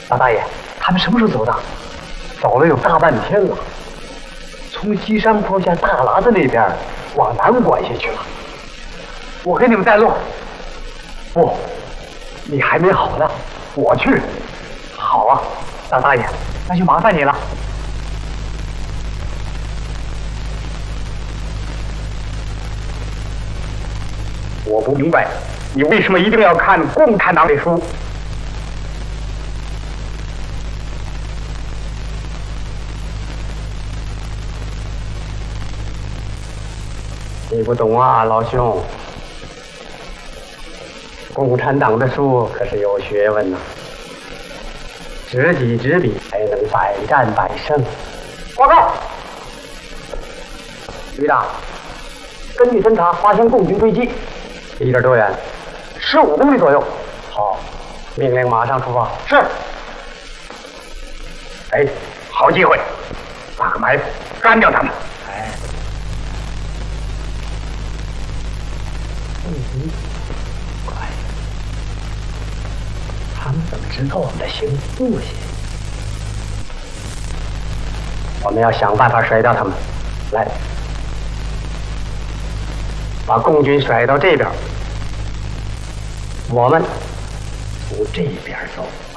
老大爷，他们什么时候走的？走了有大半天了，从西山坡下大喇子那边往南拐下去了。我给你们带路。不，你还没好呢，我去。好啊，老大爷，那就麻烦你了。我不明白，你为什么一定要看共产党的书？你不懂啊，老兄。共产党的书可是有学问呐，知己知彼，才能百战百胜。报告，旅长，根据侦查发现共军追击，离这儿多远？15公里左右。好，命令马上出发。是。哎，好机会，打个埋伏，干掉他们。哎。快！他们怎么知道我们的行动线？我们要想办法甩掉他们。来，把共军甩到这边，我们从这边走。